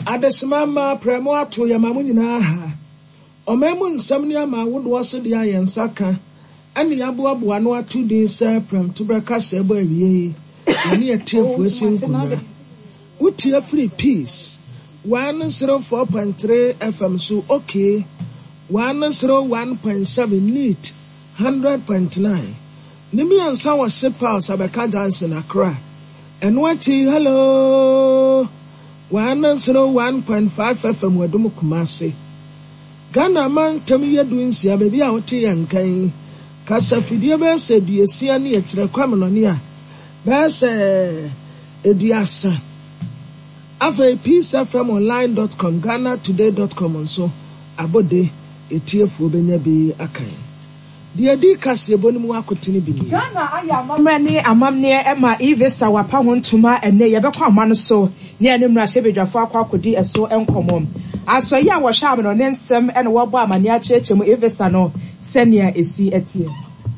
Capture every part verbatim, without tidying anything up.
Adesimama premo ato yamamu nyina ha. Omemu nsam ne ama wodo so de ayensaka. Ani aboaboa no atu din se prem tubraka se bo awie. Ani etefu esinkuna. Utia free peace. one oh four point three F M so okay. one oh one point seven neat. one hundred point nine. Nimi ansa wa sepa Sabeka Johnson Accra. Enwati hello. one oh one point five F M Wadum Kumasi. Ghana man temi yedu nsia baby a wote yankan. Kasa fidie be se duesia ne ekyere kwamno ne a. Be se eduasa. Afa peace f m online dot com ghana today dot com nso abode etiefu benya bi akan. The di kase bonimu akotini bi ni. Ghana aya amamne amamne ema ivesa wapa hontuma ene yebekwa ama no so ne enumra sebedwafo akwa akodi eso enkomom. Aso ya wo hwa amno ne nsem ene wo bo amane akyerechemu ivesa no senia esi etie.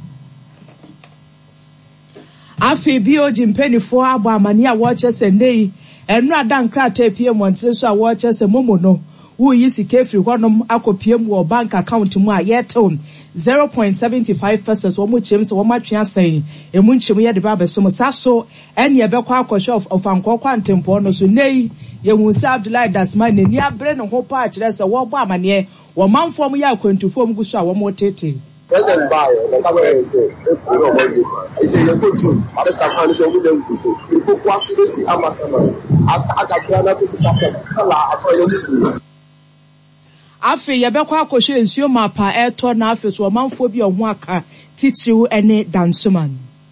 Afi bio jimpenifo abo amane a wo kyese nei enu adan krata pie montre so a wo kyese momo no wo yi sike firi honom akopie mu bank account mu a yeto zero point seven five pesos wo mu chem so wo matwe asan emu nchem ye de ba beso mo saso ene ye bekwa akosho of ofankọ kwantempo no so nei ye hu sa Abdullahi Dasman ne ni abre no ho pa akire se wo bo amane wo manfo mu ya kwantufo mu guso a wo mo tete. President Bayo, the government is a good it's a good tool. Other stuff is a good tool. You could watch this Amazon. I got Ghana to the Afi yebekwa akoshe nsuo mapa eto na afi so manfo bi ohun aka titiriw ene dansuman.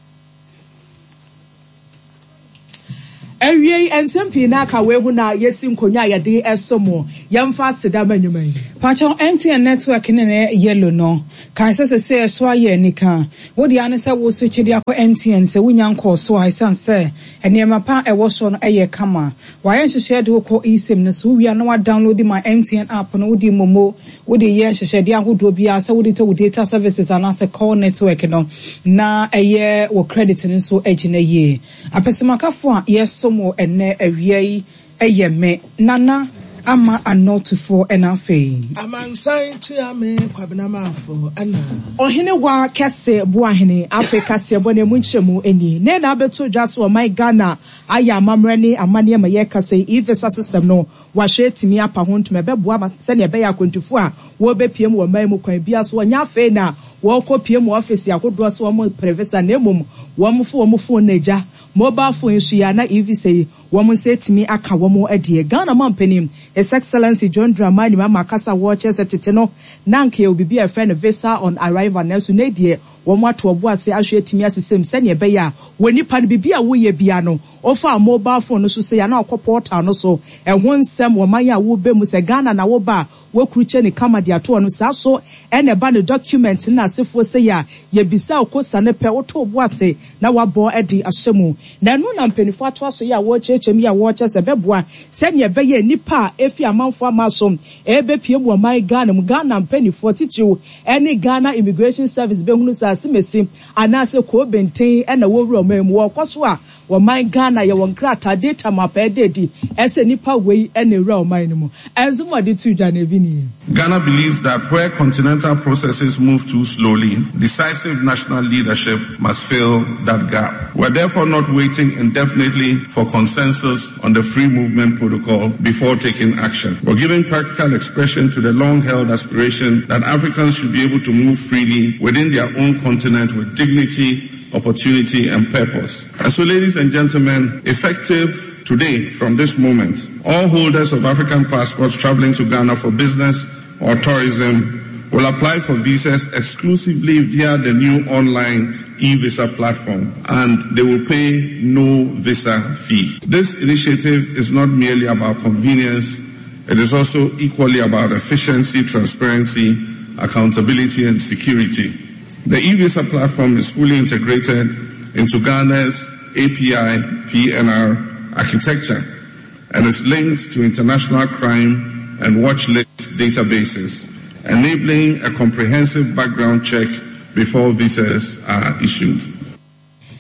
Ewie ensempi na aka we hu na yesi nkonya yede esomo yemfa seda manyuman. Pacho M T N network ne ne yellow no. Kan se se se so aye nika. Wo dia ne se wo switch dia ko M T N se wunya nko so ha san se ene mapa e wo so no eye kama. Wa yen hye de ko eSIM ne so wi na wa download my M T N app no wo di momo wo di ye hye de ahodo bia se wo di to data services and as a call network no na eye wo credit ne so agina ye. Apesemakafo a yes mo ene awie eye me nana ama anotufo enafe amansan ti ame kwabena mafo ana ohene wa kese buahene Africa se bone mu nchemu eni ne na beto dwaso my Ghana aya amamre ne amane ma ye kase e-visa system no wa hwetimi apa hontuma beboa se ne be ya kwantufo a wo bepiem wo mai mu kwan bia so nya afe na wo kopie mu office akodo so wo previsa na emum wo mfo wo mfo na eja mobile phone su ya na e-visa yi wo setimi aka wo mo ade Ghana mampanim His Excellency John Dramani Mahama kasa watches etete no nanke obibi e friend visa on arrival na so na die wo mo ato obo ase ahwe etimi asesem se ne be ya woni pa no bibi a wo ye bia no ofa mobile phone no so se ya na akopportal no so e ho nsem wo man ya wo be mu se Ghana na wo ba wo kruche ne kama dia to no sa so ene ba no document na asefo se ya ye bisa okosa ne pe wo to obo ase na wa bo edi ahyemu na no na mpanifo ato so ya wo chechem ya wo che se beboa se ne be ye nipa efi amanfo amasom ebe pie mu mai Ghana mu Ghana mpanifo titiw ene Ghana Immigration Service be hunu sa simesi anase ko benten ena wo wura mu wo koso a wo mai Ghana ye won krata data map e dedi ese nipa wei ene wura mai no mu enzo mo de tu dwa na evi ni. Ghana believes that where continental processes move too slowly, decisive national leadership must fill that gap. We're therefore not waiting indefinitely for consensus on the free movement protocol before taking action. We're giving practical expression to the long-held aspiration that Africans should be able to move freely within their own continent with dignity, opportunity, and purpose. And so, ladies and gentlemen, effective today, from this moment, all holders of African passports traveling to Ghana for business or tourism will apply for visas exclusively via the new online e-visa platform, and they will pay no visa fee. This initiative is not merely about convenience, it is also equally about efficiency, transparency, accountability, and security. The e-visa platform is fully integrated into Ghana's A P I P N R architecture and is linked to international crime and watch list databases, enabling a comprehensive background check before visas are issued.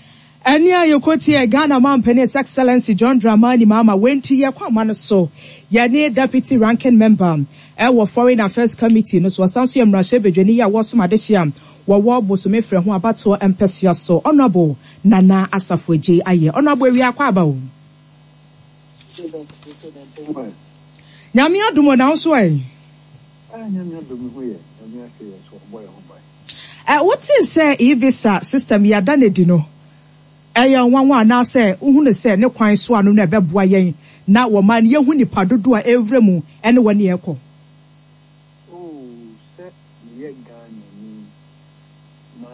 Ania Yokoti Ghana Man His Excellency John Dramani Mama went to Yakwaman so Yane Deputy Ranking Member Ewa Foreign Affairs Committee no so Sansiam Rashebe Jenia was Madesiam Wawa Bosume Fre who abato Empesia so Honorable Nana Asafo J Aye Honorable Yakwaba Nyame adumo na so ai Nyame adumo ho ye Nyame ase so boy ho bai Eh what is say e-visa system ya dane di no Eya nwanwa na say uhunu say ne kwan so anu na beboa yen na wo man ye hu nipa dodo a evremu ene woni ekọ oh say ye Ghana ni ma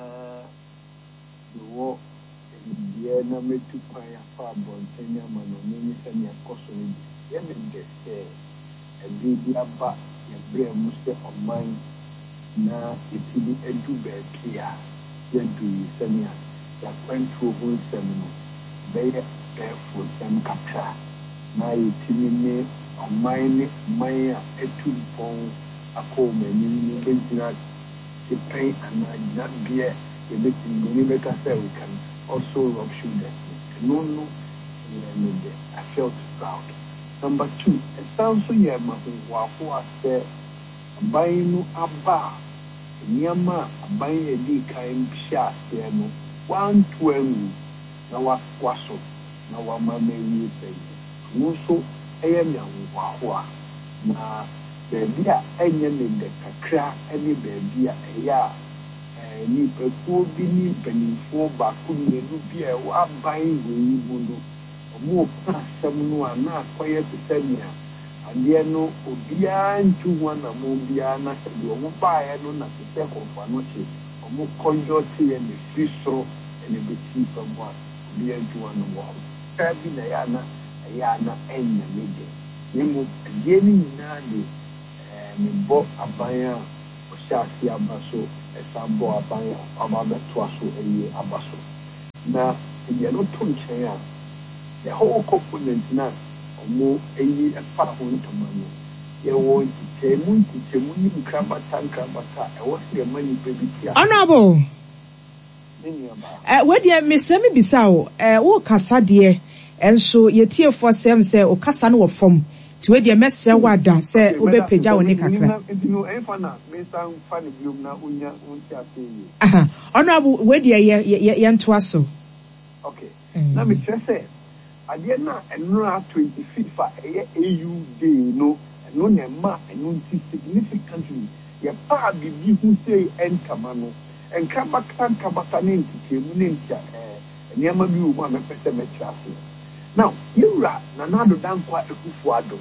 wo ye na metu kwan ya fa bontenya ma no ni se ne ekoso ni ye me de say e bi aba ye bre mu se oman na itili edu be kia ye du se ne ya kwantu ho nsɛm no bɛyɛ careful and kakra na yɛtumi ne ɔman ne ɔman a ɛtu mpɔn akɔ ɔmanim no bɛgyina kyepɛn anaa gyinabea yɛbɛtumi ne bɛka sɛ we can also rub shoulders no no yɛ no de I felt proud. Number two, ɛsan so yɛ mahohoafo a sɛ aban no aba nneɛma a aban yɛdi kan hyɛ aseɛ no one twenty na wa kwaso na wa mama yi pay no so eye me anwaho a na beebi a enye me de kakra ene beebi a eya eh ni pekuo bi ni panifo ba ku ni nu bi e wa ban yi bundu omo pasam no ana akoye tsania ade no obia ntu ho na mo bia na se do mo baaye no na se kofa no che omo konjo tie ni fisro ene beti famwa bia ntu ano mo ka bi na ya na ya na enya meje nemo de ni na de eh me bo abanya o shasi abaso esambo abanya amaba to aso eye abaso na ye no to nchen a the whole component na omo eye efa ho ntomano ye wo titemu titemu ni krabata krabata e wo se mani bebitia honorable eh we dey mesemi bisawo eh wo kasa de enso yetiefo sem se o kasa no wo fom ti we dey mesre wada se wo be pagya wo ne kakra no e fa na me san fa ne biom na onya onti ateye aha honorable we dey ye ye nto aso okay na me say ade na enura twenty-fifth eye A U day no no na ma eno significantly ye pa bibi hu say enkama no enka baka enka baka ne ntitemu ne ntia eh niam bi wo ma me pese me trase now yura na nado dankwa ekufu ado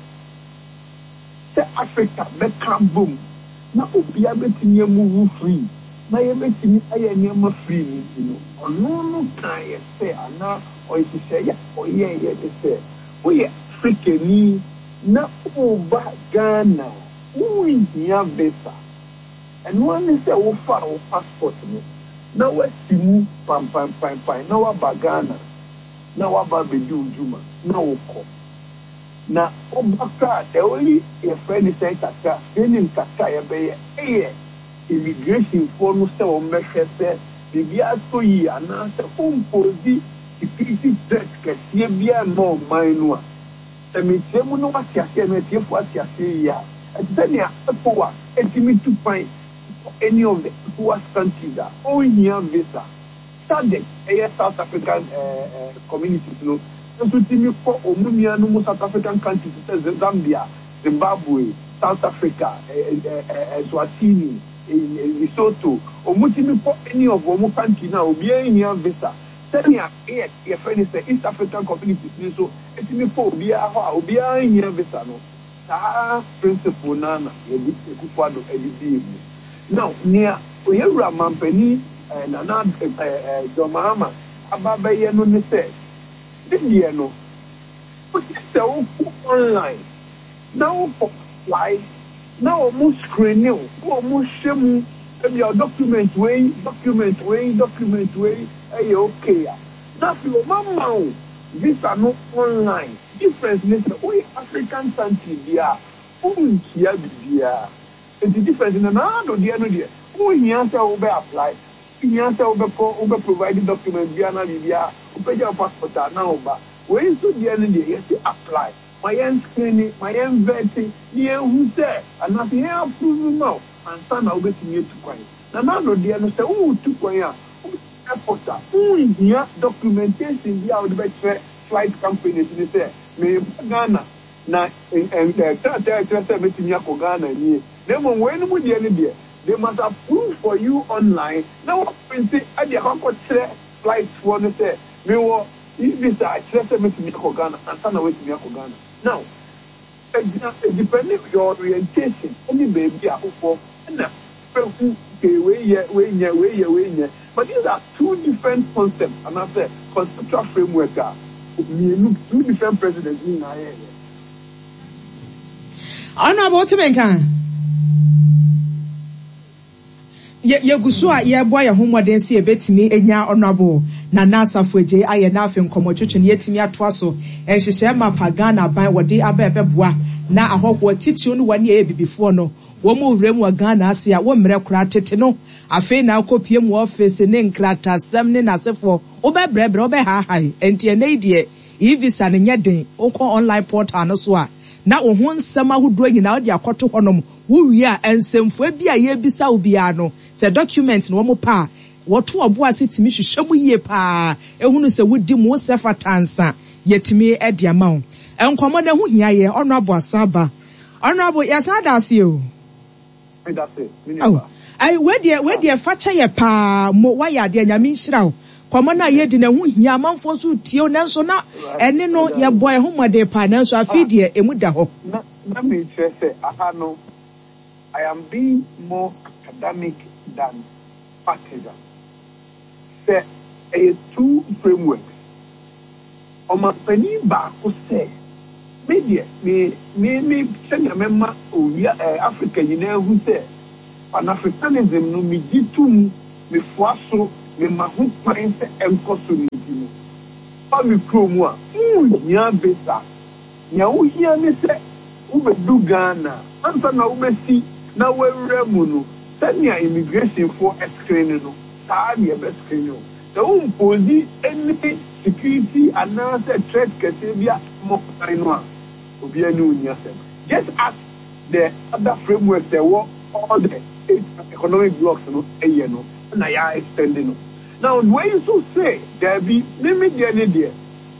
se Africa be kambum na obia betini mu free na ye betini aye niam free ni no ono no kan ye se ana o se ya o ye ye de se o ye Africa ni na oba Ghana wo nya visa and one is a offer or passport na wa simu pam pam pam pam na wa bagana na wa ba bedu juma na woko na obaka e only your friend is saying kaka feeling kaka ya be eh immigration for no say o mehwe se bibia so yi ana se umpozi security threat kase bia no man no a emitemu no wa tiase na tiefo atiase ya etania epowa etimi tu pan any of the poor countries that all here visa SADC a South African uh, uh, communities no so to me for omumia no South African countries such as Zambia, Zimbabwe, South Africa, uh, uh, uh, Swatini, uh, Lesotho omutimi for any of omu countries now obi here visa tell me here your friend is East African communities so etimi for obi a obi here visa no sa principle nana ye bi ekufuado edibi now near oyewura mampani na na eh John Mahama ababa ye no ne say bibie no o se o online now for why now mo screen you o mo shemu e your document way document way document way eh okay na fi o mama o visa no online difference ne say o African country dia o nkia bibia. It's the difference in another day no there. Who here say we be apply? Yes, over over provided documents, Biana Libya, pay your passport now, but where is the end of the year? Apply. My end screening, my end vetting, near who said, and nothing else proven now, and son I'll get you to quiet. Now, no, the end say, oh, to quiet, airport, who is here, documentation, the out the flight companies, they say, may Ghana, now, and the third meeting Yako Ghana, and then when would the end of the year? They must approve for you online. Now, when say, I the Hong flights for the say, me wo, if this I just me to Miyako Ghana and turn away to Miyako Ghana. Now, depending on your orientation, any baby are for, and way, yeah, way, yeah, way, yeah, way, yeah. But these are two different concepts, and I say, conceptual framework are two different presidents in our area. Honorable Timenka. Ye gusu a ye boy homoden se e betimi enya honorable na nasa fueje aye na afi nkomotwetwe ne yetimi atoa so enhyehyɛ ma pagana ban wode aba ebeboa na ahokwo titiw no wane e bibifo no wo mu wrem wa Ghana ase a wo mmerɛ kora tete no afei na akopie mu office ne nkrata sam ne nasefo wo bebrɛbrɛ wo be ha hai enti ene die e visa ne nyeden wo kɔ online portal no so a na wo ho nsɛm ahodo nyina wo de akoto honom wo wi a ensemfo bi a ye bisa wo bia no se document no mo pa woto obo ase timi hwehwɛ mu yie pa ehunu se wodi mu sefa tansa yetimi e de ama wo enkomo na hu hia ye honorable asaba honorable yasada ase o that's it oh ai we de we de fa che ye pa mo wa ya de nyame nhira wo komo na ye di na hu hia manfo so tie nanso na ene no ye boy hu mode pa nanso afi de emu da ho na na me say aha no I am being more academic than partisan. Say a two frameworks. On my penny back who say media me me me send a member of Africa, you know who say Pan Africanism no me jitum me fuaso me mahu prince and cosumiti. Pa me kromwa, mm, nya besa. Nya u here me say ube do Ghana. Answer na ube si na wewure mu no senia immigration for screening no saa ne be screening the um pose any security and threat kese bia mo no a obi ani unya sem just as the other frameworks there were all the economic blocks no eye no na ya extending no now when you so say there be limit there ne there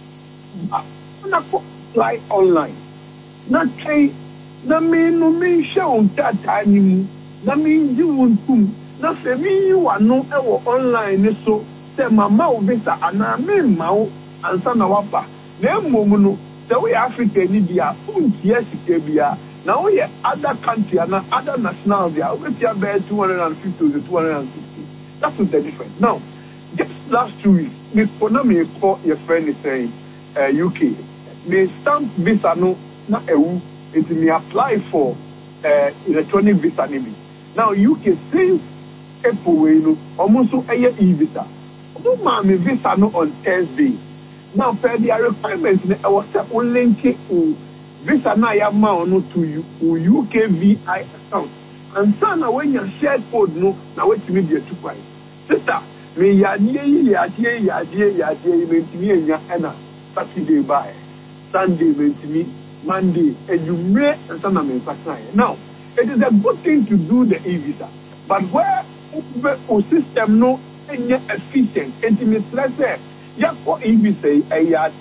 na fly online na try na me no me show tata ni mu na me nji wontum na fe mi wa no e wo online so se mama o visa ana me ma o ansa na wapa na mmom no se we Africa ni dia untie sike bia na we other country and other national dia we tia be two hundred fifty to two hundred sixty. That's the difference. Now just last two weeks me kona me call your friend is saying uh, U K me stamp visa no na ewu it may apply for uh, electronic visa maybe. Now you can since April no almost a year e-visa. No mommy visa no on Thursday. Now per the requirements I was link visa na ya ma no to you U K V I account. And so now when you share code no now wait me be too quiet. Sister, me ya die ya die ya die ya die me timi enya na Saturday by Sunday me timi Monday, and you may and some of now, it is a good thing to do the e-visa, but where the system no efficient, intimate, let's say, yeah, for e-visa, a year,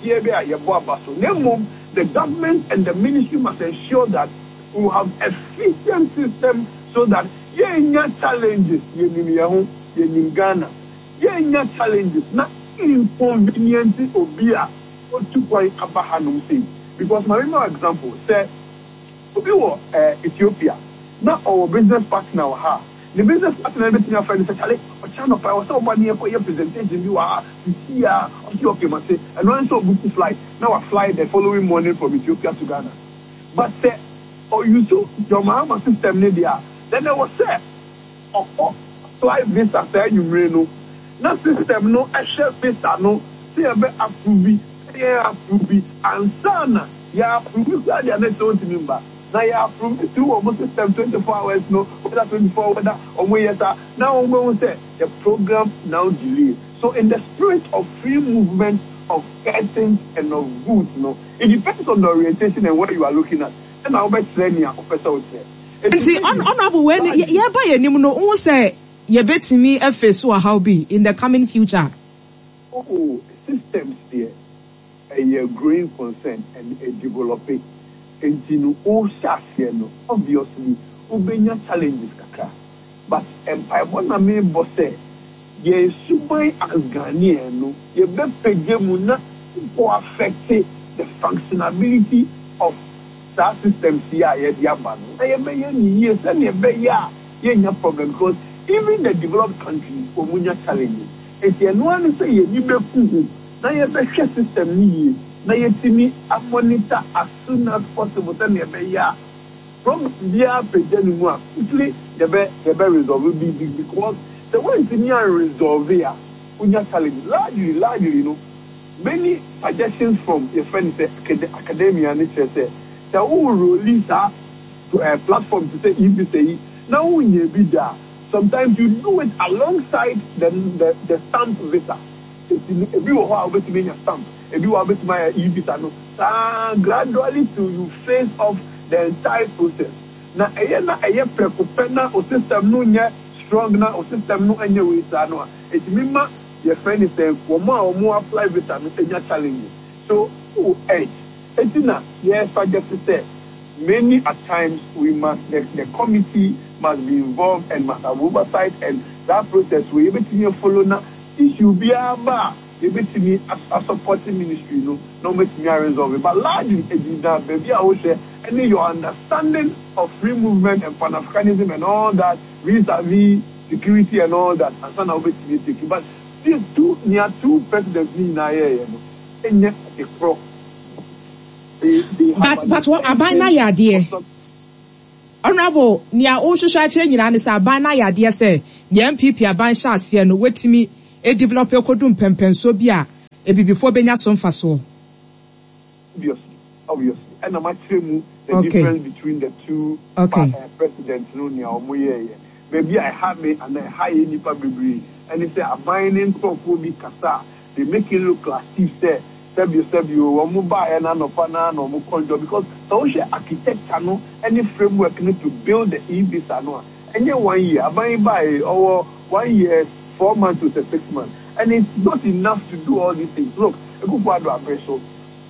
the government and the ministry must ensure that we have efficient system so that yeah, yeah, challenges, yeah, in Ghana, yeah, yeah, challenges, not inconvenience or beer or to quite abahanum thing. Because my real example say we were uh, Ethiopia, not our business partner ha. The business partner everything our friend say, "Charlie, o channel pa o so money for your presentation you are here of Ethiopia say and when so book flight. Now I fly the following morning from Ethiopia to Ghana." But say or you so your mama system there. Then there was say oh, fly visa say you know. Na system no a share visa no say be approve yeah, approve and sana ya approve that they are not to member. Now you approve through almost system twenty-four hours, no, whether twenty-four, whether or yes, now we will say the program now delayed. So in the spirit of free movement of persons and of goods, no, it depends on the orientation and what you are looking at. And I'll bet training officer would say. And see, honorable when yeah, by any no who say you bet me a face or how be in the coming future. Oh, systems there, a growing concern and a developing. And you know, all no, obviously, Ubenya challenges kaka. But empire one main boss say, ye super as Ghanaian, no, ye be pegemuna for affecting the functionality of that system here, ye diaban. I am a years and ye be ya, ye no problem because even the developed countries, Omunya challenges. If ye no one say ye be kuhu, na ye be system ni. Na yetimi a monitor as soon as possible. Then you be ya from there pretend more quickly. You be you be resolve be because the way it's near resolve here, unya challenge largely largely you know many suggestions from your friends say academia and say say that who release a platform to say if you say now when you be there. Sometimes you do it alongside the the, the stamp visa. If you are able to make a stamp. If you are able to my e-visa, no, gradually to you face off the entire process. Now, I am not a preocupena or system no nya strong na or system no any way no. It means your friend is saying for more or more apply visa no any challenge. So, oh, edge. It's not yes, I just say many at times we must the, the committee must be involved and must have oversight and that process we able to follow now. Issue be about. You bet me a supporting ministry, no, no make me resolve it. But largely, it that baby, I would say, any your understanding of free movement and Pan-Africanism and all that, vis-a-vis security and all that, and some of it is taking. But these two, near two presidents in Nigeria, you know, and yet a pro. But but what about na idea? Honorable, near all society, you know, and it's about na idea say the M P P are buying shots here, no wait to me. A developer kodum pempen so bia e be before benya so mfaso. Obviously, obviously. And I'm actually the okay. difference between the two okay. uh, presidents no near omoye. Maybe I have me and I high nipa bebre and they say a mining profobi kasa. They make it look like Steve said, Sebio Sebio, or Muba and Anopana or Mukonjo because social architecture no any framework need to build the E visa no. And yeah, one year, I buy by or one year. Four months to six months, and it's not enough to do all these things. Look, a good part of our so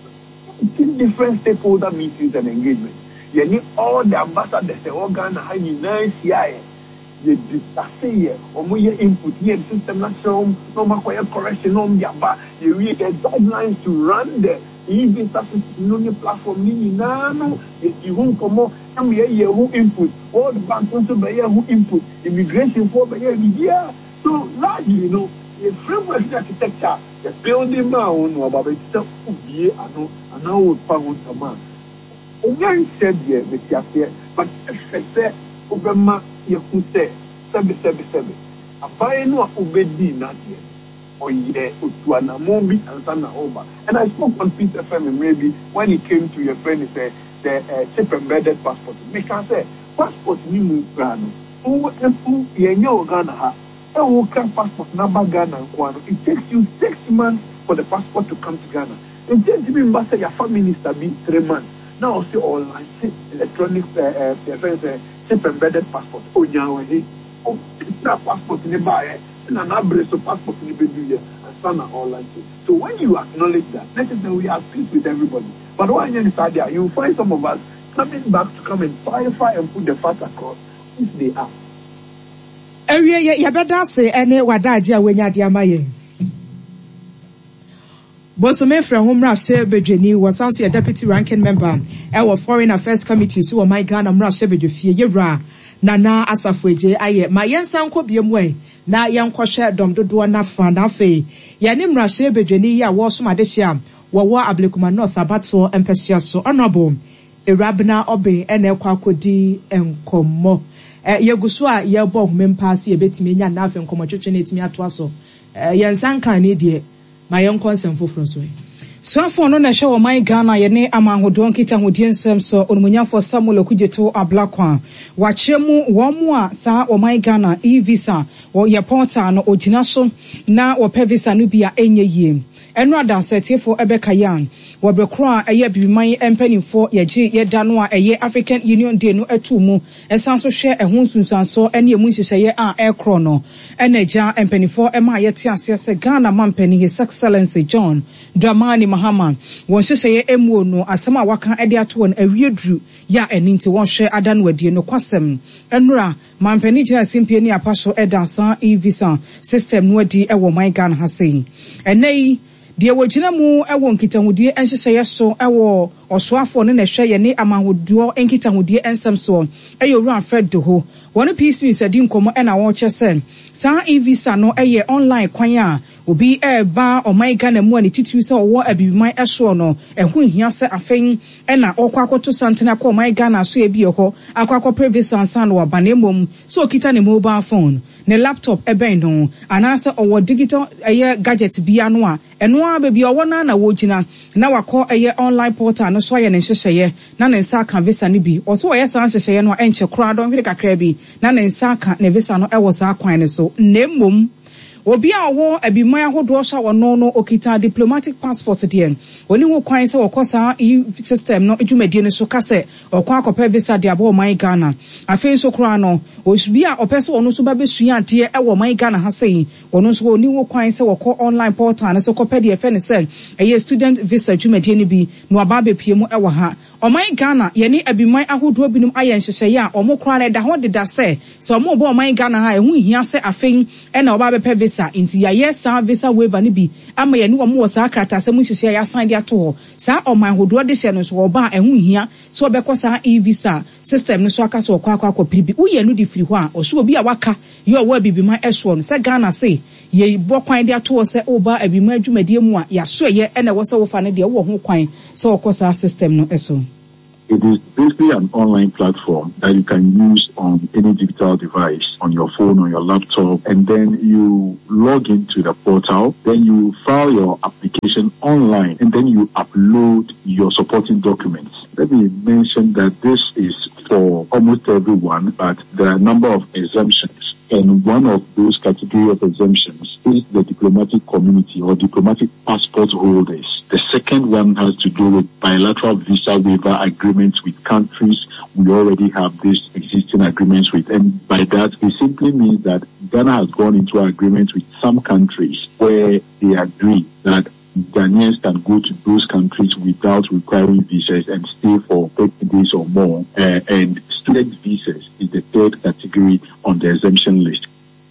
different stakeholder meetings and engagement. You need all the ambassadors, the organ, how you nice here. You discuss here, or more input here, the system not show, no matter correction on the bar. You read the guidelines to run the even no platform. No, you won't come more. Come here, who input, all the banks also by who input, immigration for by here. So largely, you know, the framework architecture, the building mound, or about itself, be a no, and now would found some man. Ogan said here, but if I say, Obama, you could say, seven, seven, seven. A buy no obedi not yet, or ye, Utuana Mombi and Sana Oba. And I spoke on Peter Femi maybe when he came to your friend, he said, the uh, chip embedded passport. Make I say, passport, you move, Grano. Who, who, ye know Ghana. Passport number Ghana and it takes you six months for the passport to come to Ghana. It takes you master your family minister be three months. Now see online electronic uh, uh, uh, chip embedded passport. Oh yeah, oh it's not passport in the buy and an address of passport in the baby and some are online. So when you acknowledge that, let us know we are peace with everybody. But when you decide there, you find some of us coming back to come and clarify and put the facts across if they are. Area ya beda se ene wadaji a wenya de amaye. Bosome from Humra Sebedweni was also a deputy ranking member our Foreign Affairs Committee so my Ghana Mra Sebedefie Yera Nana Asafweje aye ma yensan ko biemwe na yenkwohwe dom dodo na fa na fe ye ne Mra Sebedweni ya wo so madehia wo wo Ablekuma North Abato empehia so honorable Erabna Obe ene kwa kodi enkomo eh yeguso a ye bo humempa se ye betimi nya na afi nkomo twetwe na etimi ato aso eh yensan kan ne de my young consent for so. Swafo no na hwe my Ghana ye ne amahodo nkita hodie nsem so onumunyafo Samuel Okudjeto Ablakwa wachemu wo mu a sa o my Ghana e-visa wo ye portal no ogina so na wo pe visa no bia enye yie enu adasetefo ebeka yan wo brekro a eye bibiman empanifo ye gye ye da no a eye African Union Day no atumu esan so hwe ehun sunsanso ene emu nhyehyeye a ekro no enaja empanifo ema ye te ase se Ghana mampani His Excellency John Dramani Mahama won hyehye emu no asem a waka ede ato won awiedru ya eninti won hwe adan wadie no kwasem enura mampani gya simpie ni apaso edansa e-visa system no adi ewo my Ghana ha sei enei die wogina mu ewo nkitahudie enhyehye so ewo osoafo ne na hwe ye ne amahodo nkitahudie ensem so eyo ru Alfred Doho wonu peace news adi nkomo e na won kyese sa e-visa no eye online kwan a obi e ba o my Ghana mu ani titiw se owo abibiman eso no ehu hia se afen e na okwa akoto santena ko my Ghana so e bi ho akwakọ privacy ansa no abanemom so okita ne mobile phone ne laptop e ben no anase owo digital eye gadget bia no a eno a be bi owo na na wogina na wakọ eye online portal no so aye ne hyehyeye na ne nsa ka visa ne bi o so oye san hyehyeye no enche kura don hwede kakra bi na ne nsa ka ne visa no e wo sa kwan ne so nemmom obi a wo abiman ahodo sha wono no okita diplomatic passport de oni ho kwan se wokosa e system no edwumadie no so kase okwa akopa visa de abo my Ghana afen so kura no obi a opese wono so ba besua ade e wo my Ghana ha sei wono so oni ho kwan se woko online portal no so kopa de fe ne se eye student visa edwumadie no bi no aba be pie mu e wo ha o my Ghana ye ni abiman ahodo binum aye nhyehyeye a omo kura na da ho de da se so omo bo my Ghana ha ehu hia se afen e na oba be pe visa inti ya yes sa visa waiver ni bi ama ye ni wo mo sa krata se mu hyehye ya san de ato ho sa o my hodo de hye no so oba ehu hia so obekọ sa e-visa system no so aka so okwa akwa piribi uye no di firi ho a o so obi a waka ye o wa bibiman eso no se Ghana se ye bo kwan de ato se oba abiman adwumadie mu a ya so ye e na wo se wo fa ne de wo ho kwan se okosa system no eso. It is basically an online platform that you can use on any digital device, on your phone, on your laptop, and then you log into the portal, then you file your application online, and then you upload your supporting documents. Let me mention that this is for almost everyone, but there are a number of exemptions. And one of those category of exemptions is the diplomatic community or diplomatic passport holders. The second one has to do with bilateral visa waiver agreements with countries we already have these existing agreements with. And by that, it simply means that Ghana has gone into agreements with some countries where they agree that Ghanaians can go to those countries without requiring visas and stay for thirty days or more. Uh, and student visas is the third category on the exemption list.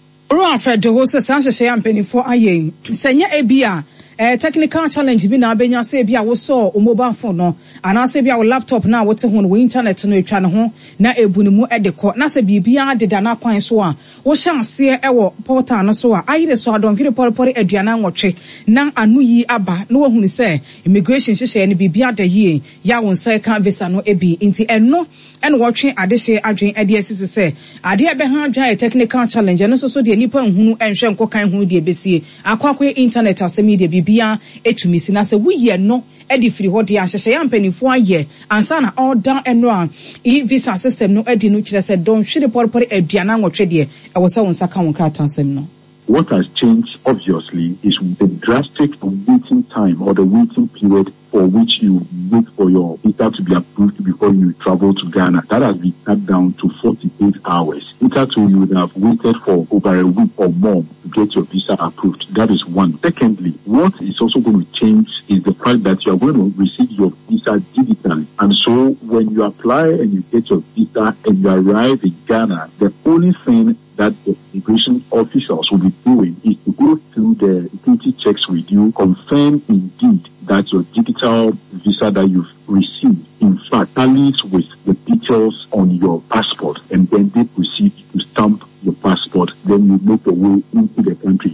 Alfred Doho se sanse she ampeni for aye. Senya ebia eh technical challenge bi na abenya se bia wo so o mobile phone no ana se bia wo laptop na wo te ho no internet no etwa ne ho na ebunimu edekọ na se bibia deda na kwan so a wo hyanse e wo portal no so a ayire so adon hwere porpore aduana nwotwe na anu yi aba na wo hunu se immigration hyehyɛ ne bibia da yie ya wo nsa ka visa no ebi nti enno ene wotwe adehye adwen ade asiso se ade ebe ha adwan technical challenge no so so de nipa nhunu enhwe nkokan hunu de besie akwakwe internet asemi de bia etumisi na se wuye no edi firi ho de ahyehye ya mpanifo aye ansa na order enro e visa system no edi no kire se don hwere porpore aduana nwotwe de e wo se won saka won krata nsem no. What has changed, obviously, is the drastic waiting time or the waiting period for which you wait for your visa to be approved before you travel to Ghana. That has been cut down to forty-eight hours. Hitherto, you would have waited for over a week or more to get your visa approved. That is one. Secondly, what is also going to change is the fact that you are going to receive your visa digitally. And so when you apply and you get your visa and you arrive in Ghana, the only thing that the immigration officials will be doing is to go through the security checks with you, confirm indeed that your digital visa that you've received, in fact, tallies with the details on your passport, and then they proceed to stamp your passport. Then you make your way into the country.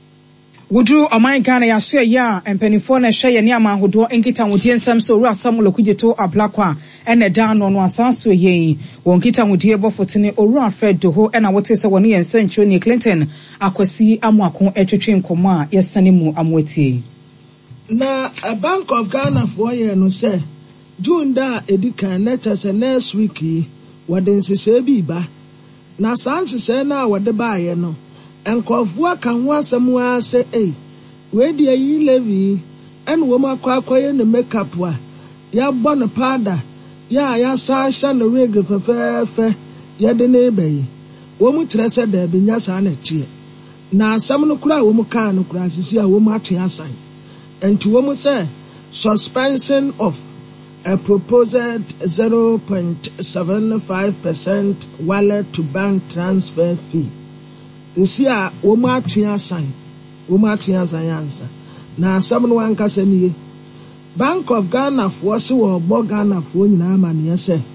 Wudru Omai Ghana ya so ya empanifo na hwe ye ne amahodo enkita wudie nsam so Owura Samuel Okudjeto Ablakwa ene dan no no asanso ye won kita wudie bofotene Owura Alfred Doho ena wote se woni yensanchiro ne Clinton akwasi amuako etwetwe nkomo a yesane mu amwetie. na a Bank of Ghana for ye no say June da edika next next week wade nsese bi ba na sanse say na wade ba ye no enkofo aka ho asem a say eh we de yi levy en wo makwa akoye ne makeup a ya bɔ ne powder ya ya sa sha ne wig fefefe ya de ne bayi wo mu trese da bi nya sa na tie na asem no kura wo mu kan no kura sisi a wo mu ate asan enti wo mu say suspension of a proposed zero point seven five percent wallet to bank transfer fee. This year, Oma Tiasan, Oma Tiasan answer. Now, someone can say me Bank of Ghana for so or Ghana for Naman, yes, sir.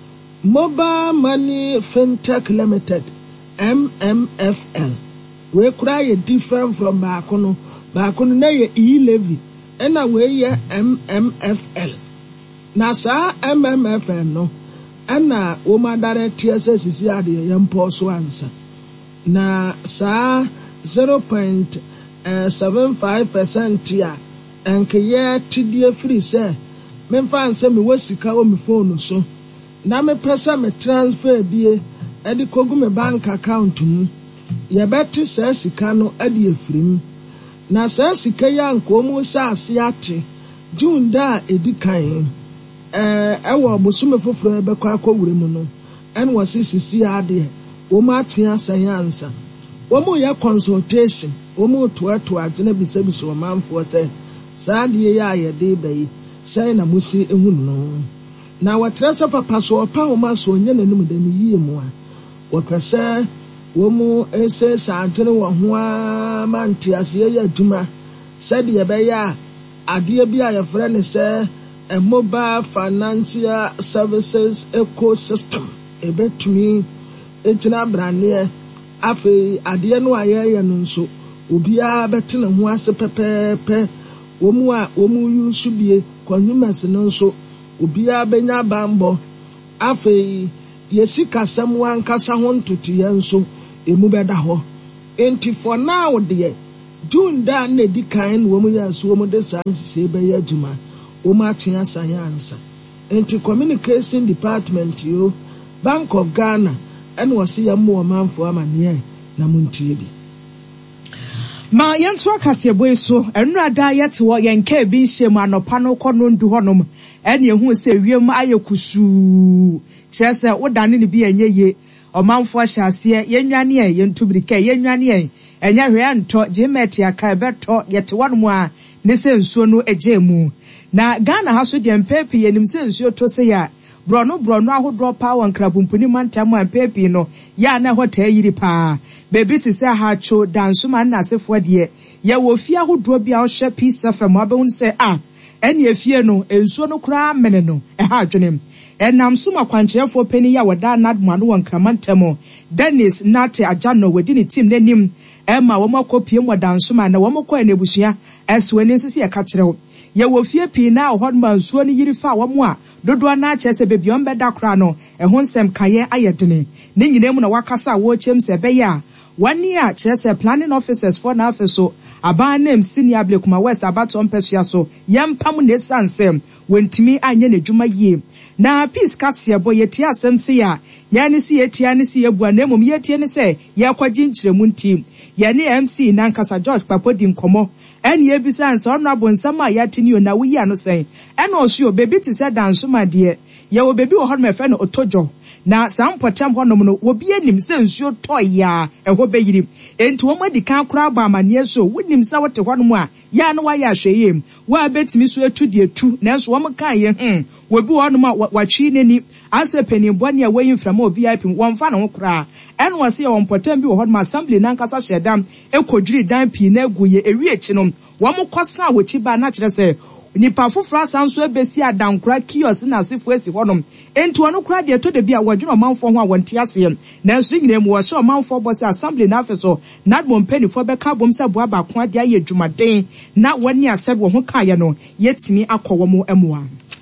Mobile Money Fintech Limited, M M F L. We cry different from Bakono, Bakono, nay, e levy, and away M M F L. Na sa M M F L no ana wo ma direct T S S isi ade yempo so ansa na sa zero point seven five percent ya enke ye tidie free say me fa ansa me wasika wo me phone so na me pesa me transfer bie e di kogu me bank account mu ye beti sa sika no e di efrim na sa sika ya nko mu sa ase ate June da edikan eh ewo bosume foforo ebekwa akowure mu no en wasisisi ade wo ma tia sayansa wo mu ya consultation wo mu toato adene bisabiso wo manfo se saade ya ayede bayi sai na musi ehunu no na watrasa papa so opa wo ma so onye nanim da ni yie mu a wo pese wo mu ese saadene wo ho a manti ase ya aduma saade ye be ya ade bi a ye frɛ ne se a mobile financial services ecosystem ebetumi etina brane afi ade no ayeye no nso obia betena ho ase pepepe womu a womu yusu bie consumers no nso obia benya bambo afi yesika samwa nkasa ho ntotiye nso emu beda ho enti for now de June da na di kan womu ya so womu de sanse be ya juma Oma tia sayansa. Enti communication department yo Bank of Ghana and wasi ya mu manfo amane na muntie bi. Ma yento akase boy so enra da yete wo yenka bi hyem anopa no kono ndu honom ene ehu se wiem ayekusu kyerese wodane ne bi enye ye omanfo ahyase yenwane e yentubirika yenwane e enya hwe anto jemet aka beto yete wonom a ne se nsuo no ejemu na Ghana haso de mpepi yenim se nsuo to se ya brono brono ahodro pa wan krabumpuni mantam an pepi no ya na hota yiri pa bebi ti se ha cho dansuma na asefo de ya wo fie ahodro bia o hwe peace fm abehun se ah ene afie no ensuo no kra mene no e ha adwenem enam suma kwankyerefo pani ya wada nadmano wan kramantam Dennis Nate Ajano wedi ni team nanim Emma wo makopie mo dansuma na wo makọ enebusua esweni nsisi ya ka kyerɛw ye wo fie pi na hodman suo ni yiri fa wo mo a dodo na kyerɛ bebi on beda kra no ɛho nsɛm kaye ayedene ne nyina mu na wakasa wo chem se be ya wani a kyerɛ se planning officers for na afeso aban name senior Blakuma West abato mpɛsua so yempam ne sansem wentimi anye ne dwuma yie na peace kase bo yetia asɛm se ya ya ne si yetia ne si yebua na mom yetie ne se ye kwagye nkyerɛmu ntim ye ne M C Nankasa George Papodi nkomo ene ebisa nso ono abonsam a yatini na wuyi ano sen ene osuo bebi ti se dansoma de ye wo bebi wo hodme fe no otojo na sampotem honom no wo bi anim se nsuo toya eho beyiri enti wo madi kan kura ba amane so wonim sa wote honom a ya no wa ya hweye wa betimi so etu de etu nanso wo mkan ye hm wo bi honom a watwi nani ase penimbo ne awayi mframa o V I P wo mfa na ho kura ene wo se ye wonpotem bi wo hodom assembly Nankasa hyedam ekodwiri dan pi na aguye ewi echi no wo mkosa wo chi ba na kire se nipa foforo asanso ebesi adankura kios na asefo esi honom enti ono kura de to de bia wadwuno manfo ho a wonte ase na nso nyina mu wo so manfo boss assembly na afeso na admon penifo be ka bom se boa ba ko ade aye dwumaden na wani asebe wo ho kaye no yetimi akọwo mo emoa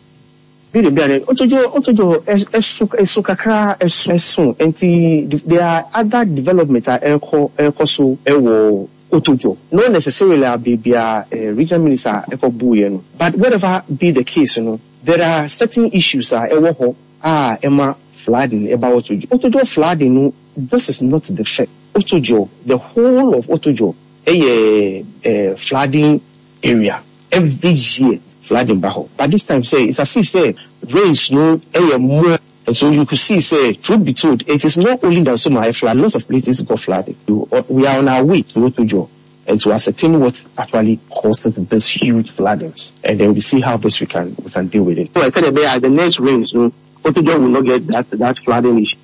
Bili biane otojo otojo esu esu kakra esu esu enti there are other development are eko eko so ewo Otojo. Not necessarily a baby a regional minister eko buye. But whatever be the case, you know, there are certain issues are ewo ah Emma flooding about Otojo. Otojo flooding, no, this is not the fact. Otojo, the whole of Otojo, a, a flooding area every year flooding baho. But this time say it's as if say rains no a more. And so you could see, say, truth be told, it is not only that some are flood, lots of places got flooded. We are on our way to Otojo and to ascertain what actually causes this huge flooding. And then we see how best we can we can deal with it. So I said that the next rains, no, Otojo will not get that that flooding issue.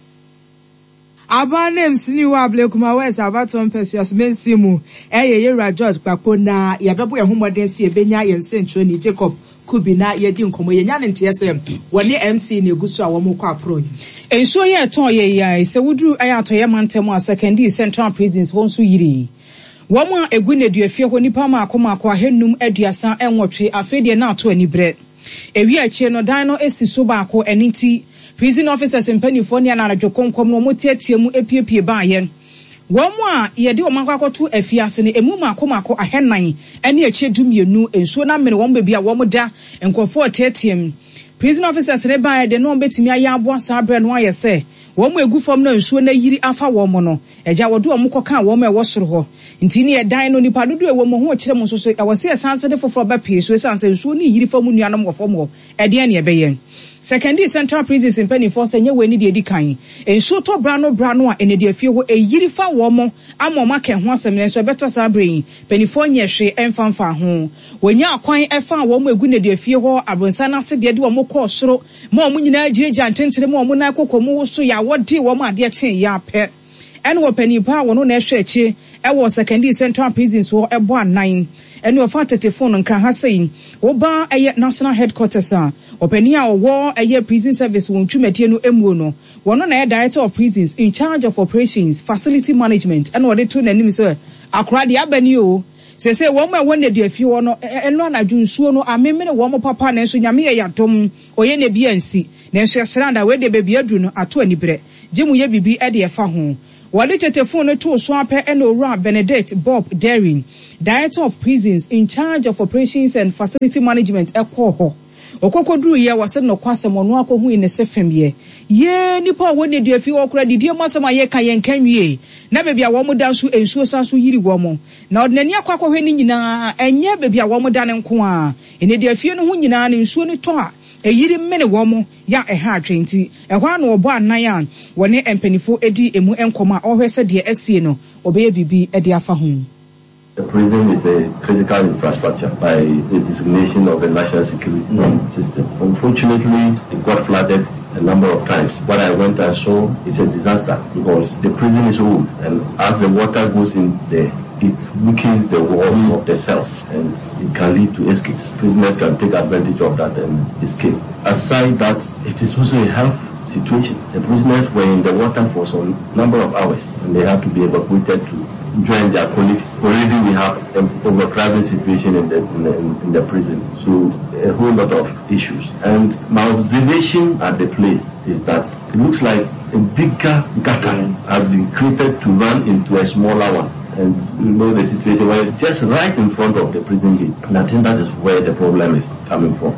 Aba names ni wa ble kuma west abaton precious mensimu eye yera George Papo na yabebo ehumode si ebenya yensentro ni Jacob Kubina yedi nkomo yenya ne ntiyesem woni M C na egusu a wo mo kwa pro enso ye ton ye ya se wuduru ayatoye mantem a secondary central prisons won so yiri wo mo egu na duafie ho nipa ma akoma akwa hennum aduasa enwotwe afedie na ato ani bre ewi ache no dan no esi so ba akọ eniti prison officers in Pennyfonia na adwokonkom no motiatie mu epiepie ba ye womo a ye de omankwakwoto afiase ne emu makomako ahenan ene ache dumienu ensuo na mene won bebia womo da enkofo tetiem prison officers ne ba ye de no betimi aya abo sa bre no aye se womo egu fom na ensuo na yiri afa womo no eja wodo omo ka womo e wosoro ho ntini ye dan no nipa dodo e womo ho kire mo so so e wose esanso de foforo ba pie so esanso ensuo ni yiri fom nuanom wo fom ho e de ne e beye secondary central prisons in Pennyfonia senye we ni de edikan enso to brano brano a ene de afie ho eyiri fa wo mo amoma ka ho asem ne so beto sa brain Pennyfonia hwe emfanfa ho wonya akwan efa wo mo egu ne de afie ho abonsa na se de de wo mo ko soro mo mo nyina agirija ntentere mo mo na kokomo so ya wodi wo mo ade chen ya pe ene wo Pennypa wo no na hwe achi e wo secondary central prisons wo ebo anan ene wo fa telephone nkra ha sei wo ba eye national headquarters a openia owo eye prison service won twumadie no emuo no wono na director of prisons in charge of operations facility management and ode to nanim so akora de abani o se se wo ma won na de afi wo no eno na dwunsuo no amemene wo mo papa na so nyame ye yadom oye na bi ansi na so sranda we de bebi adu no ato ani bre gemu ye bibi e de fa ho wode telephone no to so apɛ eno owura Benedict Bob Daring director of prisons in charge of operations and facility management ekwo ho okokoduru ye wase no kwasem ono akohu ne sefem ye ye nipa woni de afi okura didie masem aye ka yen kanwie na bebia wo mo da so ensuo sa so yiri wo mo na odnani akwakohwe ni nyina enye bebia wo mo da ne nko a ene de afi no ho nyina ne ensuo ni to a eyiri mmene wo mo ya eha atwenti ehwa na obo anan a woni empanifo edi emu enkoma ohwese de asie no obeye bibi edi afa ho. The prison is a critical infrastructure by the designation of the national security system. Unfortunately, it got flooded a number of times. What I went and saw is a disaster because the prison is old, and as the water goes in there, it weakens the walls of the cells and it can lead to escapes. Prisoners can take advantage of that and escape. Aside that, it is also a health situation. The prisoners were in the water for some number of hours and they had to be evacuated to join their colleagues. Already we have an overcrowding situation in the, in the in the prison, so a whole lot of issues. And my observation at the place is that it looks like a bigger gutter has been created to run into a smaller one. And you know the situation where it's just right in front of the prison gate. And I think that is where the problem is coming from.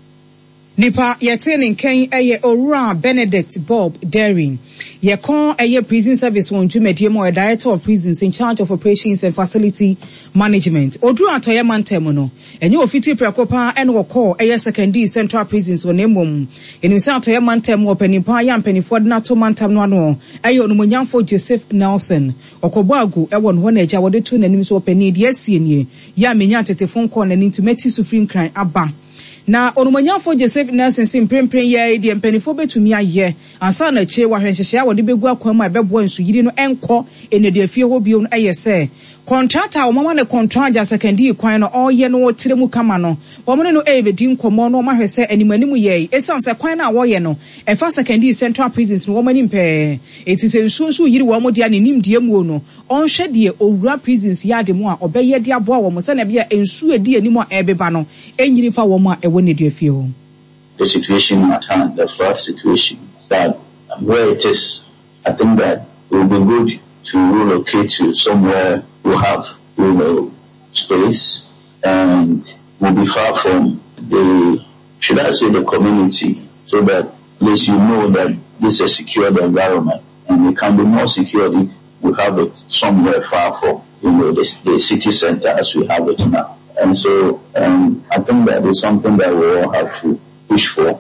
Nipa yetene nken eye owura Benedict Bob Daring ye kon eye prison service won dwumadie mo director of prisons in charge of operations and facility management oduru atoye mantem no enye ofiti prekopa ene wo call eye secondary central prisons won emom eni se atoye mantem wo panipa ya mpanifo de na to mantem no ano eye onumonyamfo Joseph Nelson okobo agu e won ho na eja wode to nanim so pani de asienie ya menya tetefon call na nintumati sufrin kran aba na onumanyafo Joseph Nelson simprempren ye de mpanifo betumi aye ansa na che wa hwenhyehye a wode begu akwan ma bebo nsu yiri no enko ene de afie ho bio no ayese contractor o mama ne contractor secondary kwan no oye no tire mu kama no wo mo no e bedi nkomo no ma hwese animanimu ye esan se kwan na wo ye no e fa secondary central prisons no wo mani mpe etise nsu nsu yiri wo mo dia ne nimdie mu no onhwe de owura prisons ya de mu a obeye de aboa wo mo se na bia ensu edi animu a ebeba no enyiri fa wo mo a ewo ne de afie ho. The situation at hand, the flood situation, that where it is, I think that it will be good to relocate to somewhere who have you know, space and will be far from the, should I say, the community, so that at least you know that this is a secured environment, and it can be more secure if we have it somewhere far from, you know, the, the city center as we have it now. And so um, I think that is something that we all have to push for.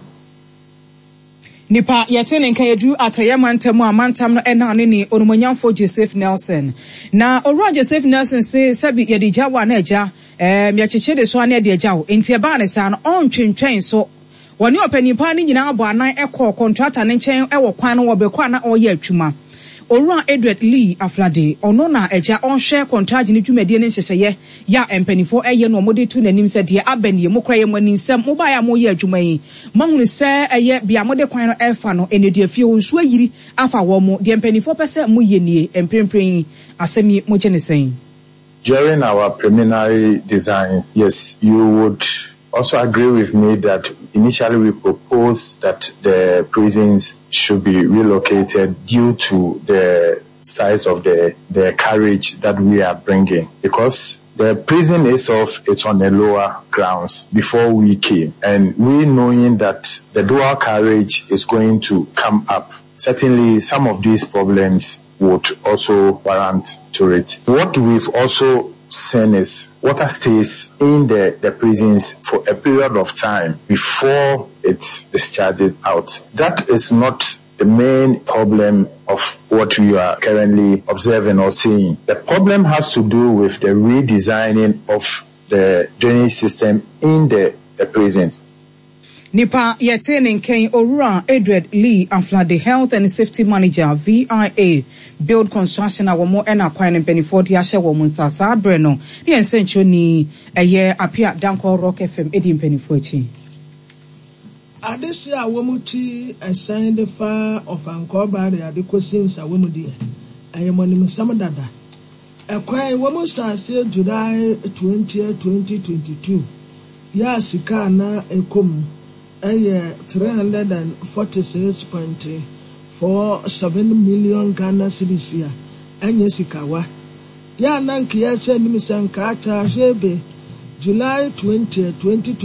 Nipa yetene nka yedu atoye mantam a mantam no ena ne ni onumonyamfo Joseph Nelson na Owura Joseph Nelson say sabi yedi jawa na eja eh miacheche de so na de eja o enti e ba ne sa no on twentwen so woni opanipa ni nyina abo anan ekọ contractor ne nchen e wo kwan no wo be kwa na oye atwuma Owura Edward Lee Aflade ono na eja on share contract ni dwumade ne nhyehyeye ya empanifo eye no mode tu nanim se de abanie mokra ye mani nsem mo ba ya mo ye adwuma yi mahunu se eye bia mode kwan no efa no enedi afie onsu ayiri afa wo mo de empanifo pese mo ye nie emprempren asemi mo gene sen. During our preliminary designs, yes, you would also agree with me that initially we proposed that the prisons should be relocated due to the size of the, the carriage that we are bringing. Because the prison itself, it's on the lower grounds before we came. And we knowing that the dual carriage is going to come up, certainly some of these problems would also warrant to it. What we've also seen is water stays in the, the prisons for a period of time before it's discharged out. That is not the main problem of what we are currently observing or seeing. The problem has to do with the redesigning of the drainage system in the, the prisons. Nipa yetene nken Owura Edward Lee Aflade Health and Safety Manager V I A Build Construction awomo ena kwan mpenifo de ahye wo munsasa abre no ne ensencho ni eye apia danko Rock F M edi mpenifo achi adesi awomuti asan de fa of ankoba de adekosinsa womudi ayemonim samdada ekwan womusase July twentieth twenty twenty-two ya sika na ekom aye three hundred forty-six point four seven million Ghana cedis ya anye sikawa ya nanki ya che nimsanka ata hebe July twentieth twenty